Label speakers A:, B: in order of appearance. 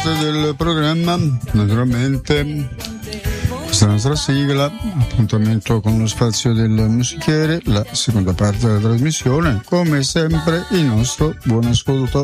A: del programma, naturalmente questa è la nostra sigla, appuntamento con lo spazio del musichiere, la seconda parte della trasmissione, come sempre il nostro buon ascolto.